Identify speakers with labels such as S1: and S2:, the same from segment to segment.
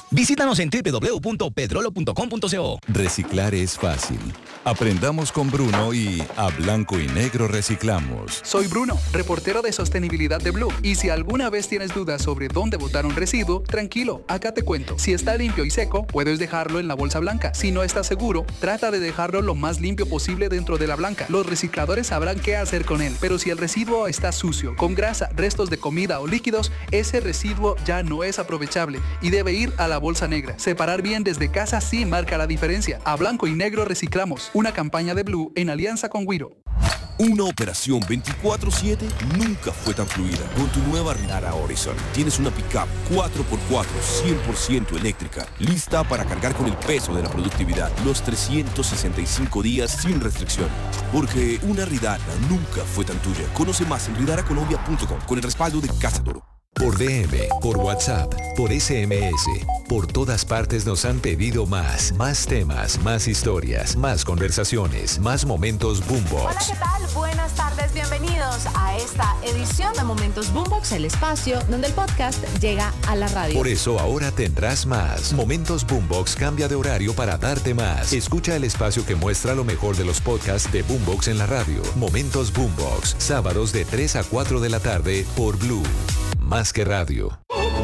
S1: Visítanos en www.pedrolo.com.co.
S2: Reciclar es fácil. Aprendamos con Bruno y a blanco y negro reciclamos.
S3: Soy Bruno, reportero de sostenibilidad de Blue. Y si alguna vez tienes dudas sobre dónde botar un residuo, tranquilo, acá te cuento. Si está limpio y seco, puedes dejarlo en la bolsa blanca. Si no estás seguro, trata de dejarlo lo más limpio posible dentro de la blanca. Los recicladores sabrán qué hacer con él. Pero si el residuo está sucio, con grasa, restos de comida o líquidos, ese residuo ya no es aprovechable y debe ir a la bolsa negra. Separar bien desde casa sí marca la diferencia. A blanco y negro reciclamos. Una campaña de Blue en alianza con Wiro.
S4: Una operación 24/7 nunca fue tan fluida. Con tu nueva Lara Horizon tienes una pickup 4x4 100% eléctrica, lista para cargar con el peso de la productividad los 365 días sin restricción. Porque una Ridara nunca fue tan tuya. Conoce más en ridaracolombia.com con el respaldo de Casa Toro.
S5: Por DM, por WhatsApp, por SMS, por todas partes nos han pedido más. Más temas, más historias, más conversaciones, más momentos Boombox.
S6: Hola, ¿qué tal? Buenas tardes, bienvenidos a esta edición de Momentos Boombox, el espacio donde el podcast llega a la radio.
S5: Por eso ahora tendrás más. Momentos Boombox cambia de horario para darte más. Escucha el espacio que muestra lo mejor de los podcasts de Boombox en la radio. Momentos Boombox, sábados de 3 a 4 de la tarde por Blue. Más que radio.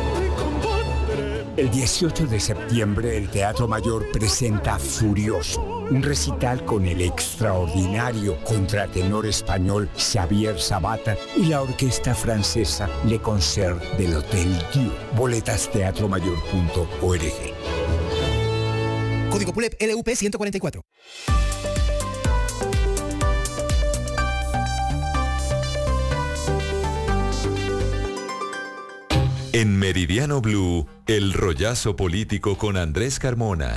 S7: El 18 de septiembre el Teatro Mayor presenta Furioso, un recital con el extraordinario contratenor español Xavier Sabata y la orquesta francesa Le Concert del Hotel Dieu. Boletas teatromayor.org.
S8: Código PULEP LUP 144.
S5: En Meridiano Blue, el rollazo político con Andrés Carmona.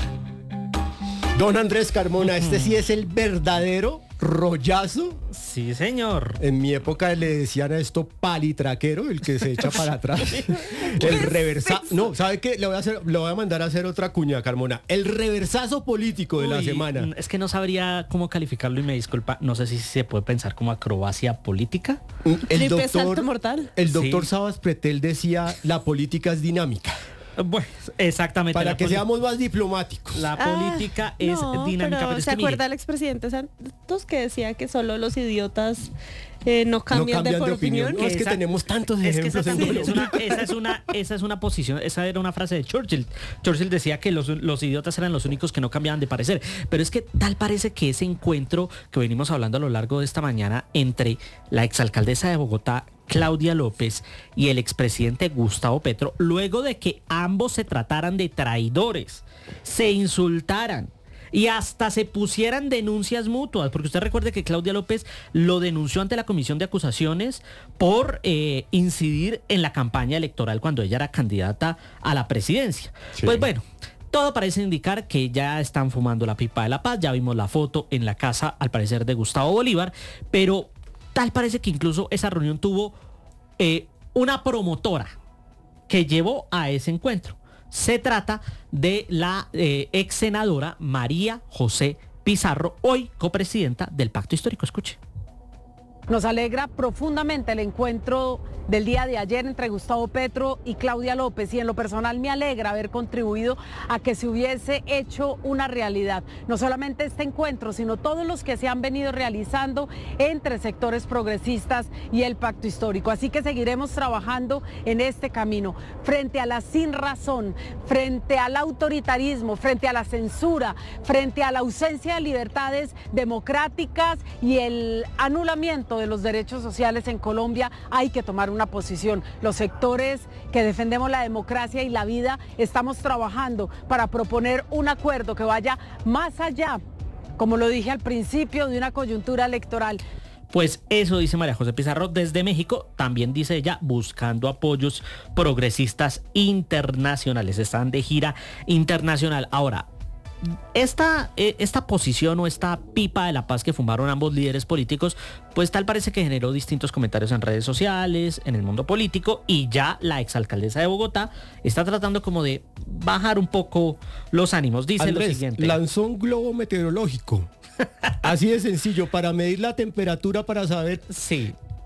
S9: Don Andrés Carmona, este sí es el verdadero rollazo.
S10: Sí, señor.
S9: En mi época le decían a esto palitraquero, el que se echa para atrás. El reversa. No, ¿sabe qué? Le voy a mandar a hacer otra cuña, Carmona. El reversazo político de la semana.
S10: Es que no sabría cómo calificarlo y me disculpa. No sé si se puede pensar como acrobacia política.
S9: El
S6: salto mortal.
S9: El doctor Sabas Pretel decía, la política es dinámica.
S10: Bueno, exactamente.
S9: Para que seamos más diplomáticos.
S10: La política es dinámica.
S6: Pero ¿se acuerda el expresidente Santos que decía que solo los idiotas no cambian de opinión?
S9: No, es que tenemos tantos ejemplos en Colombia.
S10: Esa es una posición, esa era una frase de Churchill. Churchill decía que los idiotas eran los únicos que no cambiaban de parecer. Pero es que tal parece que ese encuentro que venimos hablando a lo largo de esta mañana entre la exalcaldesa de Bogotá, Claudia López, y el expresidente Gustavo Petro, luego de que ambos se trataran de traidores, se insultaran y hasta se pusieran denuncias mutuas, porque usted recuerde que Claudia López lo denunció ante la Comisión de Acusaciones por incidir en la campaña electoral cuando ella era candidata a la presidencia. Sí. Pues bueno, todo parece indicar que ya están fumando la pipa de la paz. Ya vimos la foto en la casa, al parecer, de Gustavo Bolívar, pero tal parece que incluso esa reunión tuvo una promotora que llevó a ese encuentro. Se trata de la ex senadora María José Pizarro, hoy copresidenta del Pacto Histórico. Escuche.
S11: Nos alegra profundamente el encuentro del día de ayer entre Gustavo Petro y Claudia López, y en lo personal me alegra haber contribuido a que se hubiese hecho una realidad. No solamente este encuentro, sino todos los que se han venido realizando entre sectores progresistas y el Pacto Histórico. Así que seguiremos trabajando en este camino, frente a la sinrazón, frente al autoritarismo, frente a la censura, frente a la ausencia de libertades democráticas y el anulamiento de los derechos sociales en Colombia. Hay que tomar una posición. Los sectores que defendemos la democracia y la vida estamos trabajando para proponer un acuerdo que vaya más allá, como lo dije al principio, de una coyuntura electoral.
S10: Pues eso dice María José Pizarro desde México. También dice ella, buscando apoyos progresistas internacionales. Están de gira internacional. Ahora, esta posición o esta pipa de la paz que fumaron ambos líderes políticos, pues tal parece que generó distintos comentarios en redes sociales, en el mundo político, y ya la exalcaldesa de Bogotá está tratando como de bajar un poco los ánimos. Dice
S9: Andrés,
S10: lo siguiente.
S9: Lanzó un globo meteorológico. Así de sencillo, para medir la temperatura, para saber.
S10: Sí.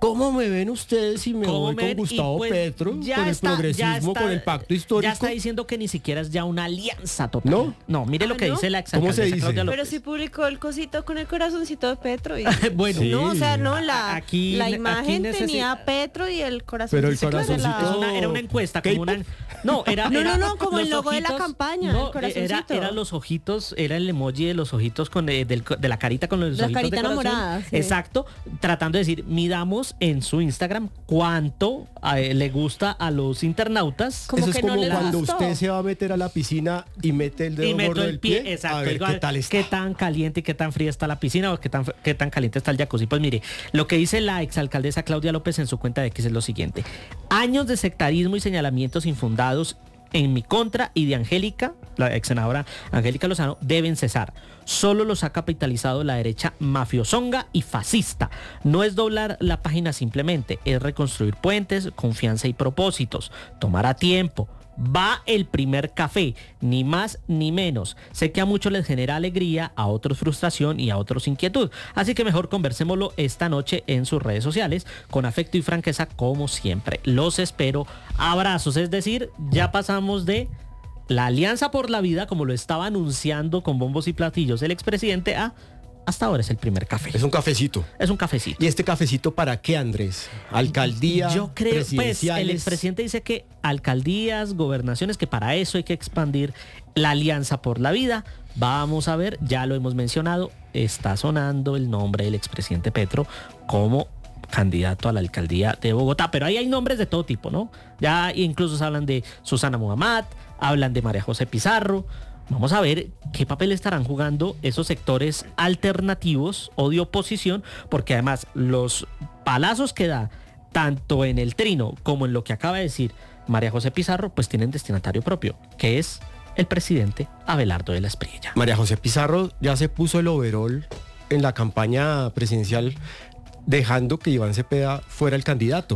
S9: ¿Cómo me ven ustedes si me voy con Gustavo Petro, con el progresismo, con el pacto histórico?
S10: Ya está diciendo que ni siquiera es ya una alianza total. No, mire lo que dice la exalcaldesa Claudia López.
S12: Pero sí publicó el cosito con el corazoncito de Petro. Y...
S10: bueno,
S12: sí. No, o sea, no, la imagen tenía a Petro y el corazoncito.
S9: Pero el corazoncito...
S10: Era una encuesta, como una... No,
S12: como el logo de la campaña, el corazoncito.
S10: Era los ojitos, era el emoji de los ojitos de la carita con los ojitos de corazón. Enamorada, sí. Exacto, tratando de decir, midamos en su Instagram cuánto le gusta a los internautas.
S9: Eso es como cuando usted se va a meter a la piscina y mete el dedo gordo del pie.
S10: Exacto.
S9: A ver qué tal está.
S10: Qué tan caliente y qué tan fría está la piscina o qué tan caliente está el jacuzzi. Pues mire, lo que dice la exalcaldesa Claudia López en su cuenta de X es lo siguiente: años de sectarismo y señalamientos infundados en mi contra y de Angélica, la ex senadora Angélica Lozano, deben cesar. Solo los ha capitalizado la derecha mafiosonga y fascista. No es doblar la página simplemente, es reconstruir puentes, confianza y propósitos. Tomará tiempo. Va el primer café, ni más ni menos. Sé que a muchos les genera alegría, a otros frustración y a otros inquietud. Así que mejor conversémoslo esta noche en sus redes sociales, con afecto y franqueza como siempre. Los espero. Abrazos, es decir, ya pasamos de la Alianza por la Vida, como lo estaba anunciando con bombos y platillos el expresidente, a... hasta ahora es el primer café.
S9: Es un cafecito.
S10: Es un cafecito.
S9: ¿Y este cafecito para qué, Andrés? ¿Alcaldía?
S10: Yo creo,
S9: presidenciales?
S10: Pues, el expresidente dice que alcaldías, gobernaciones, que para eso hay que expandir la Alianza por la Vida. Vamos a ver, ya lo hemos mencionado, está sonando el nombre del expresidente Petro como candidato a la alcaldía de Bogotá, pero ahí hay nombres de todo tipo, ¿no? Ya incluso se hablan de Susana Muhammad, hablan de María José Pizarro. Vamos a ver qué papel estarán jugando esos sectores alternativos o de oposición, porque además los palazos que da tanto en el trino como en lo que acaba de decir María José Pizarro, pues tienen destinatario propio, que es el presidente Abelardo de la Espriella.
S9: María José Pizarro ya se puso el overol en la campaña presidencial, dejando que Iván Cepeda fuera el candidato.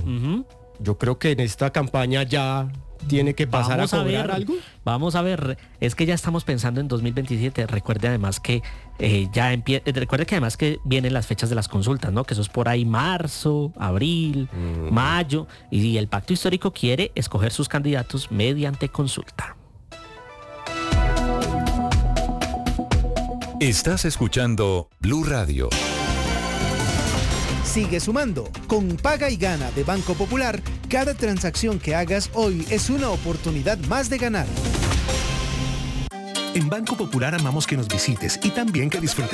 S9: Yo creo que en esta campaña ya tiene que pasar a cobrar algo.
S10: Vamos a ver, es que ya estamos pensando en 2027. Recuerde además que recuerde que además que vienen las fechas de las consultas, ¿no? Que eso es por ahí marzo, abril, mayo, y el pacto histórico quiere escoger sus candidatos mediante consulta.
S5: Estás escuchando Blue Radio.
S8: Sigue sumando. Con Paga y Gana de Banco Popular, cada transacción que hagas hoy es una oportunidad más de ganar.
S13: En Banco Popular amamos que nos visites y también que disfrutes